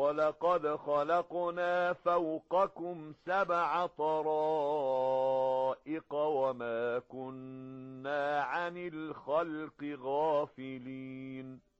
وَلَقَدْ خَلَقْنَا فَوْقَكُمْ 7 طَرَائِقَ وَمَا كُنَّا عَنِ الْخَلْقِ غَافِلِينَ